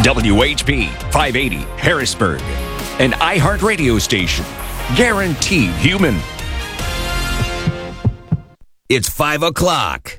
WHP 580 Harrisburg, an iHeart radio station. Guaranteed human. It's 5 o'clock.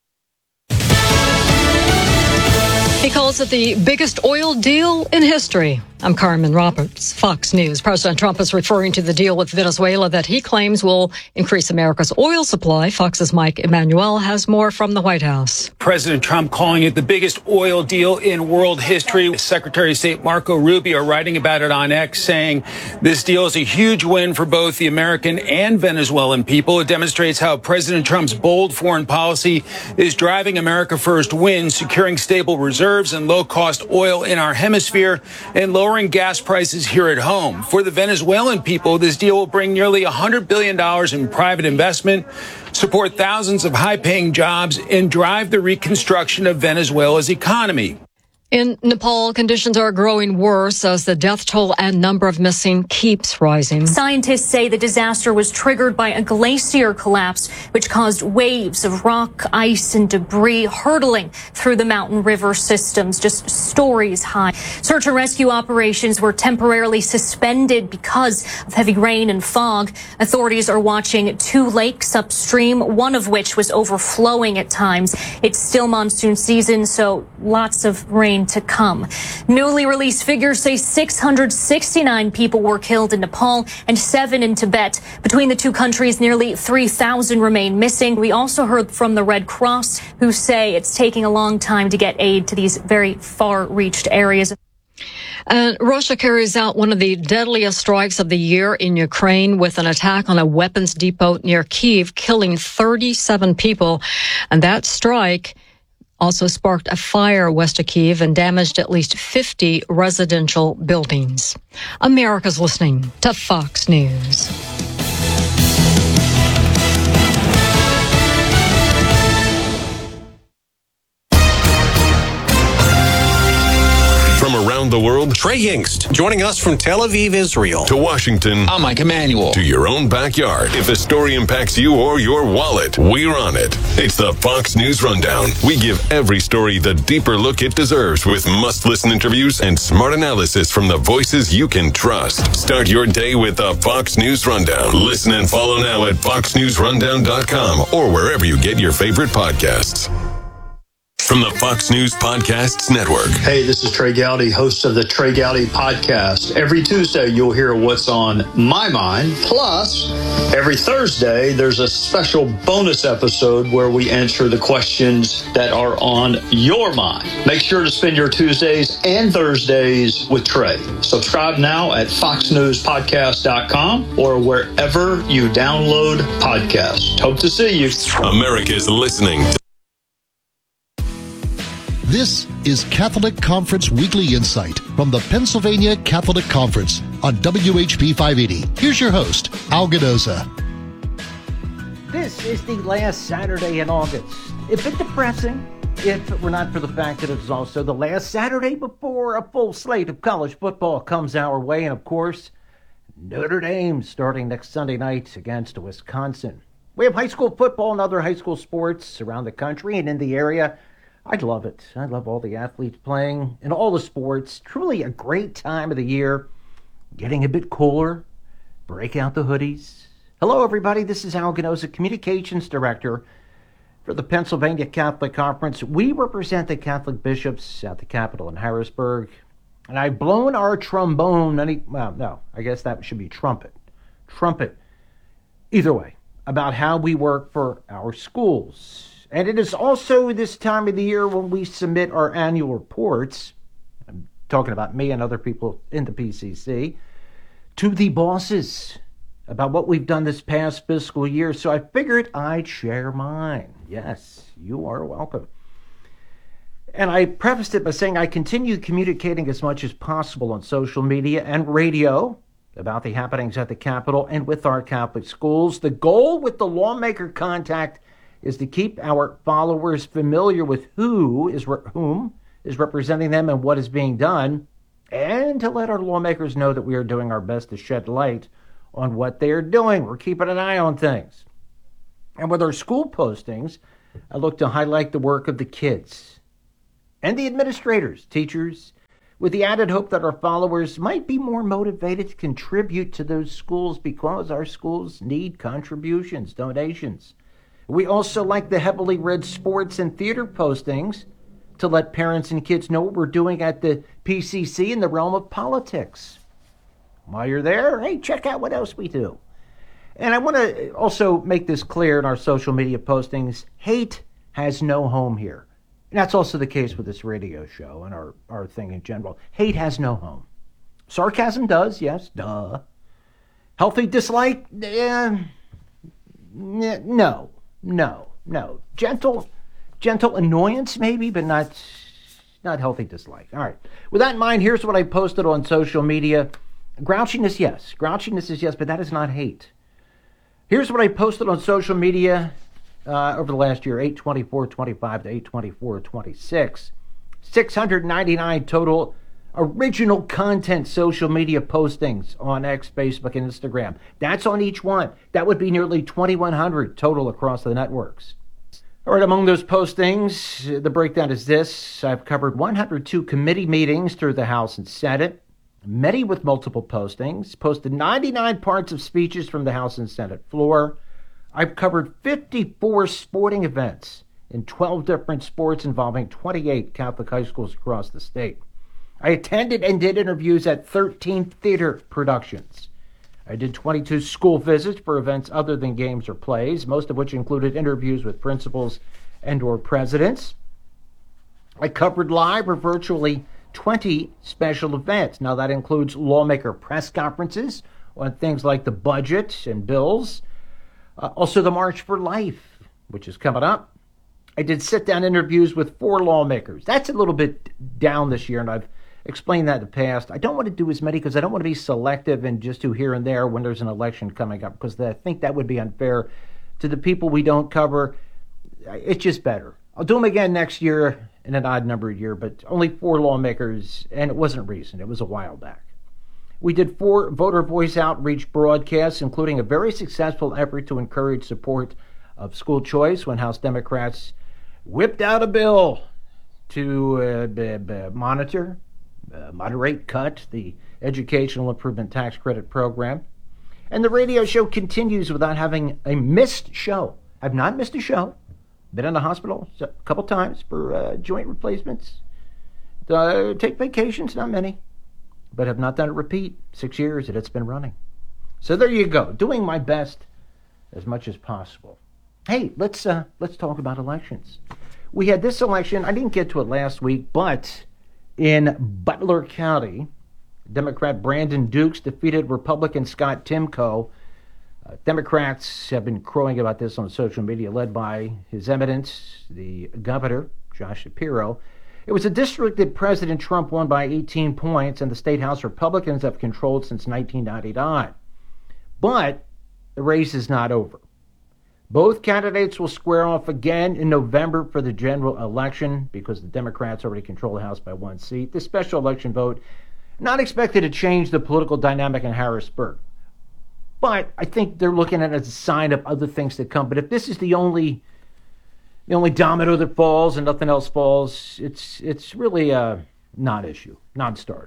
He calls it the biggest oil deal in history. I'm Carmen Roberts, Fox News. President Trump is referring to the deal with Venezuela that he claims will increase America's oil supply. Fox's Mike Emanuel has more from the White House. President Trump calling it the biggest oil deal in world history. Secretary of State Marco Rubio writing about it on X, saying this deal is a huge win for both the American and Venezuelan people. It demonstrates how President Trump's bold foreign policy is driving America First wins, securing stable reserves and low-cost oil in our hemisphere and lowering gas prices here at home. For the Venezuelan people, this deal will bring nearly $100 billion in private investment, support thousands of high-paying jobs, and drive the reconstruction of Venezuela's economy. In Nepal, conditions are growing worse as the death toll and number of missing keeps rising. Scientists say the disaster was triggered by a glacier collapse, which caused waves of rock, ice, and debris hurtling through the mountain river systems, just stories high. Search and rescue operations were temporarily suspended because of heavy rain and fog. Authorities are watching 2 lakes upstream, one of which was overflowing at times. It's still monsoon season, so lots of rain to come. Newly released figures say 669 people were killed in Nepal and 7 in Tibet. Between the two countries, nearly 3,000 remain missing. We also heard from the Red Cross, who say it's taking a long time to get aid to these very far-reached areas. And Russia carries out one of the deadliest strikes of the year in Ukraine with an attack on a weapons depot near Kyiv, killing 37 people. And that strike also sparked a fire west of Kyiv and damaged at least 50 residential buildings. America's listening to Fox News. From around the world, Trey Yingst, joining us from Tel Aviv, Israel. To Washington, I'm Mike Emanuel. To your own backyard. If a story impacts you or your wallet, we're on it. It's the Fox News Rundown. We give every story the deeper look it deserves with must-listen interviews and smart analysis from the voices you can trust. Start your day with the Fox News Rundown. Listen and follow now at foxnewsrundown.com or wherever you get your favorite podcasts. From the Fox News Podcasts Network. Hey, this is Trey Gowdy, host of the Trey Gowdy Podcast. Every Tuesday, you'll hear what's on my mind. Plus, every Thursday, there's a special bonus episode where we answer the questions that are on your mind. Make sure to spend your Tuesdays and Thursdays with Trey. Subscribe now at foxnewspodcast.com or wherever you download podcasts. Hope to see you. America's listening to This is Catholic Conference Weekly Insight from the Pennsylvania Catholic Conference on WHP 580. Here's your host, Al Ganoza. This is the last Saturday in August. A bit depressing, if it were not for the fact that it's also the last Saturday before a full slate of college football comes our way. And of course, Notre Dame starting next Sunday night against Wisconsin. We have high school football and other high school sports around the country and in the area. I love it. I love all the athletes playing in all the sports. Truly a great time of the year. Getting a bit cooler. Break out the hoodies. Hello, everybody. This is Al Ganoza, Communications Director for the Pennsylvania Catholic Conference. We represent the Catholic bishops at the Capitol in Harrisburg. And I've blown our trombone I guess that should be trumpet. Trumpet. Either way, about how we work for our schools. And it is also this time of the year when we submit our annual reports, I'm talking about me and other people in the PCC, to the bosses about what we've done this past fiscal year. So I figured I'd share mine. Yes, you are welcome. And I prefaced it by saying I continue communicating as much as possible on social media and radio about the happenings at the Capitol and with our Catholic schools. The goal with the lawmaker contact is to keep our followers familiar with whom is representing them and what is being done, and to let our lawmakers know that we are doing our best to shed light on what they are doing. We're keeping an eye on things. And with our school postings, I look to highlight the work of the kids and the administrators, teachers, with the added hope that our followers might be more motivated to contribute to those schools because our schools need contributions, donations. We also like the heavily read sports and theater postings to let parents and kids know what we're doing at the PCC in the realm of politics. While you're there, hey, check out what else we do. And I want to also make this clear in our social media postings. Hate has no home here. And that's also the case with this radio show and our thing in general. Hate has no home. Sarcasm does, yes, duh. Healthy dislike? No. Gentle annoyance maybe, but not healthy dislike. All right. With that in mind, here's what I posted on social media. Grouchiness, yes. Grouchiness is yes, but that is not hate. Here's what I posted on social media over the last year, 8/24/25 to 8/24/26. 699 total original content social media postings on X, Facebook, and Instagram. That's on each one. That would be nearly 2,100 total across the networks. All right, among those postings, the breakdown is this. I've covered 102 committee meetings through the House and Senate, many with multiple postings, posted 99 parts of speeches from the House and Senate floor. I've covered 54 sporting events in 12 different sports involving 28 Catholic high schools across the state. I attended and did interviews at 13 theater productions. I did 22 school visits for events other than games or plays, most of which included interviews with principals and/or presidents. I covered live or virtually 20 special events. Now that includes lawmaker press conferences on things like the budget and bills. Also the March for Life, which is coming up. I did sit-down interviews with 4 lawmakers. That's a little bit down this year, and I've explained that in the past. I don't want to do as many because I don't want to be selective and just do here and there when there's an election coming up, because I think that would be unfair to the people we don't cover. It's just better. I'll do them again next year in an odd-numbered year, but only 4 lawmakers, and it wasn't recent. It was a while back. We did 4 voter voice outreach broadcasts, including a very successful effort to encourage support of school choice when House Democrats whipped out a bill to cut the Educational Improvement Tax Credit Program. And the radio show continues without having a missed show. I've not missed a show. Been in the hospital a couple times for joint replacements. Take vacations, not many. But have not done a repeat. 6 years that it's been running. So there you go. Doing my best as much as possible. Hey, let's talk about elections. We had this election. I didn't get to it last week, but in Butler County, Democrat Brandon Dukes defeated Republican Scott Timko. Democrats have been crowing about this on social media, led by His Eminence, the governor, Josh Shapiro. It was a district that President Trump won by 18 points, and the State House Republicans have controlled since 1999. But the race is not over. Both candidates will square off again in November for the general election because the Democrats already control the House by 1 seat. This special election vote not expected to change the political dynamic in Harrisburg. But I think they're looking at it as a sign of other things to come. But if this is the only domino that falls and nothing else falls, it's really a non-issue, non-starter.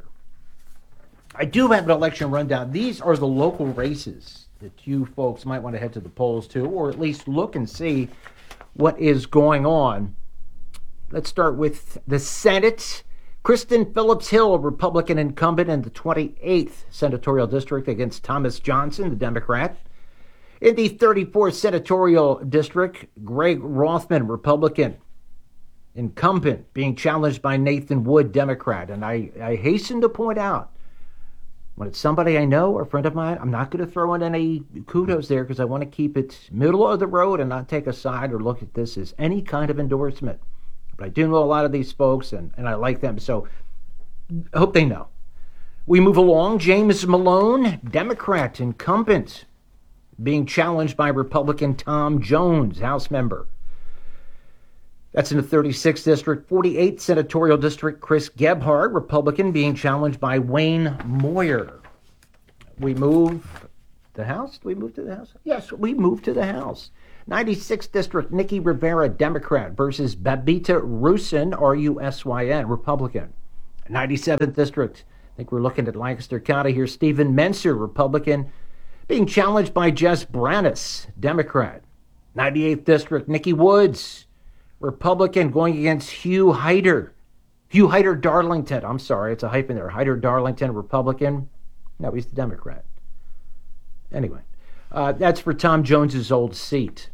I do have an election rundown. These are the local races that you folks might want to head to the polls to, or at least look and see what is going on. Let's start with the Senate. Kristen Phillips Hill, a Republican incumbent in the 28th Senatorial District against Thomas Johnson, the Democrat. In the 34th Senatorial District, Greg Rothman, Republican incumbent, being challenged by Nathan Wood, Democrat. And I hasten to point out, when it's somebody I know or a friend of mine, I'm not going to throw in any kudos there because I want to keep it middle of the road and not take a side or look at this as any kind of endorsement. But I do know a lot of these folks, and I like them, so I hope they know. We move along. James Malone, Democrat incumbent, being challenged by Republican Tom Jones, House member. That's in the 36th District. 48th Senatorial District, Chris Gebhardt, Republican, being challenged by Wayne Moyer. We move the House? Do we move to the House? Yes, we move to the House. 96th District, Nikki Rivera, Democrat, versus Babita Rusyn, R-U-S-Y-N, Republican. 97th District, I think we're looking at Lancaster County here. Stephen Menser, Republican, being challenged by Jess Brannis, Democrat. 98th District, Nikki Woods, Republican, going against Hugh Hyder. Hugh Hyder Darlington. I'm sorry, it's a hyphen there. Hyder Darlington, Republican. No, he's the Democrat. Anyway, that's for Tom Jones's old seat.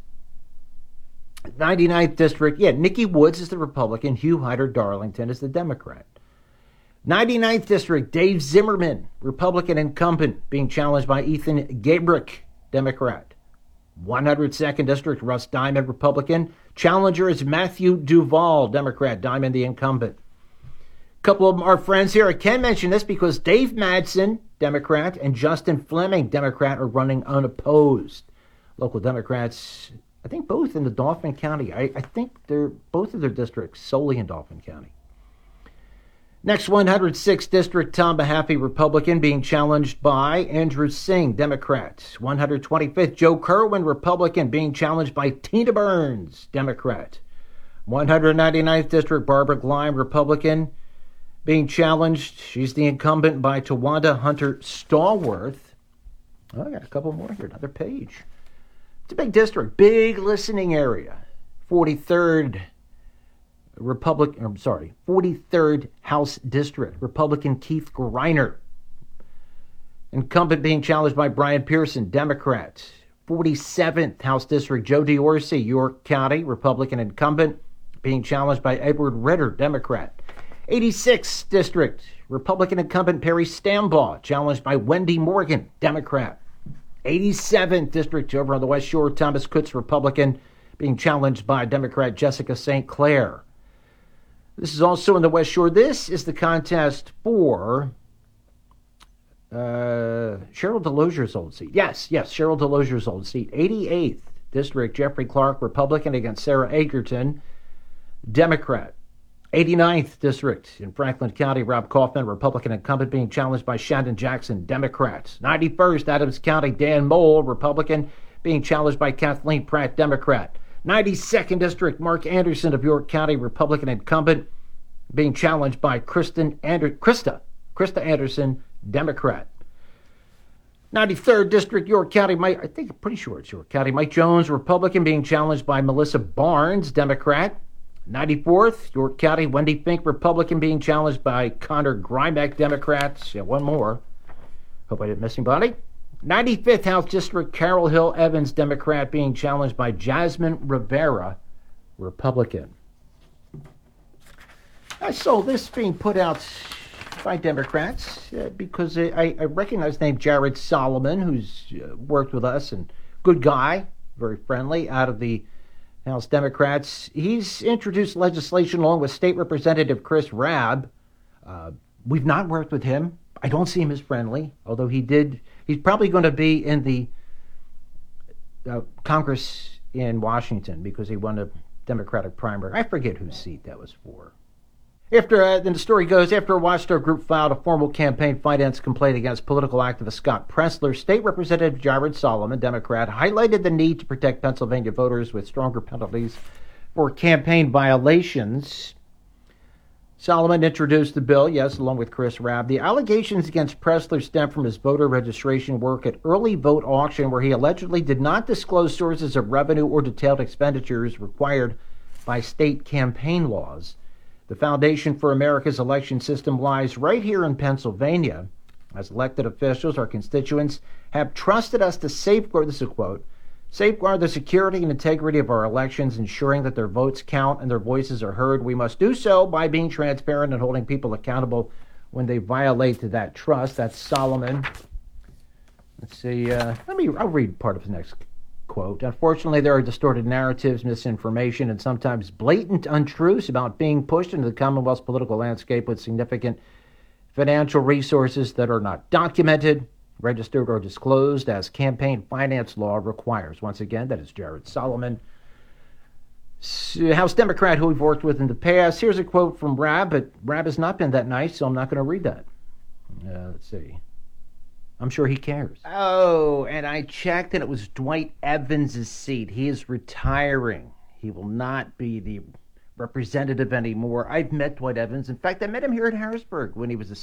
99th District, Nikki Woods is the Republican. Hugh Hyder Darlington is the Democrat. 99th District, Dave Zimmerman, Republican incumbent, being challenged by Ethan Gabrick, Democrat. 102nd District, Russ Diamond, Republican. Challenger is Matthew Duval, Democrat. Diamond, the incumbent. A couple of our friends here, I can mention this because Dave Madsen, Democrat, and Justin Fleming, Democrat, are running unopposed. Local Democrats, I think both in the Dauphin County. I think they're both of their districts solely in Dauphin County. Next, 106th District, Tom Mahaffey, Republican, being challenged by Andrew Singh, Democrat. 125th, Joe Kerwin, Republican, being challenged by Tina Burns, Democrat. 199th District, Barbara Gleim, Republican, being challenged. She's the incumbent by Tawanda Hunter Stallworth. Oh, I got a couple more here, another page. It's a big district, big listening area. 43rd 43rd House District, Republican Keith Greiner. Incumbent being challenged by Brian Pearson, Democrat. 47th House District, Joe Diorsi, York County, Republican incumbent, being challenged by Edward Ritter, Democrat. 86th District, Republican incumbent Perry Stambaugh, challenged by Wendy Morgan, Democrat. 87th District, over on the West Shore, Thomas Kutz, Republican, being challenged by Democrat Jessica St. Clair. This is also in the West Shore. This is the contest for Cheryl Delozier's old seat. Yes, Cheryl Delozier's old seat. 88th District, Jeffrey Clark, Republican, against Sarah Egerton, Democrat. 89th District in Franklin County, Rob Kaufman, Republican incumbent, being challenged by Shandon Jackson, Democrat. 91st Adams County, Dan Mole, Republican, being challenged by Kathleen Pratt, Democrat. 92nd District, Mark Anderson of York County, Republican incumbent, being challenged by Krista Anderson, Democrat. 93rd District, York County, pretty sure it's York County, Mike Jones, Republican, being challenged by Melissa Barnes, Democrat. 94th, York County, Wendy Fink, Republican, being challenged by Connor Grymek, Democrats. One more. Hope I didn't miss anybody. 95th House District, Carol Hill Evans, Democrat, being challenged by Jasmine Rivera, Republican. I saw this being put out by Democrats because I recognize the name Jared Solomon, who's worked with us, and good guy, very friendly, out of the House Democrats. He's introduced legislation along with State Representative Chris Rabb. We've not worked with him. I don't see him as friendly, although he's probably going to be in the Congress in Washington because he won a Democratic primary. I forget whose seat that was for. Then the story goes, after a watchdog group filed a formal campaign finance complaint against political activist Scott Pressler, State Representative Jared Solomon, Democrat, highlighted the need to protect Pennsylvania voters with stronger penalties for campaign violations. Solomon introduced the bill, yes, along with Chris Rabb. The allegations against Pressler stem from his voter registration work at Early Vote Auction, where he allegedly did not disclose sources of revenue or detailed expenditures required by state campaign laws. The foundation for America's election system lies right here in Pennsylvania. As elected officials, our constituents have trusted us to safeguard, this is a quote, safeguard the security and integrity of our elections, ensuring that their votes count and their voices are heard. We must do so by being transparent and holding people accountable when they violate that trust. That's Solomon. Let's see. I'll read part of his next quote. Unfortunately, there are distorted narratives, misinformation, and sometimes blatant untruths about being pushed into the Commonwealth's political landscape with significant financial resources that are not documented, registered, or disclosed as campaign finance law requires. Once again, that is Jared Solomon, House Democrat who we've worked with in the past. Here's a quote from Rabb, but Rabb has not been that nice, so I'm not going to read that. Let's see. I'm sure he cares. Oh, and I checked, and it was Dwight Evans' seat. He is retiring. He will not be the representative anymore. I've met Dwight Evans. In fact, I met him here in Harrisburg when he was a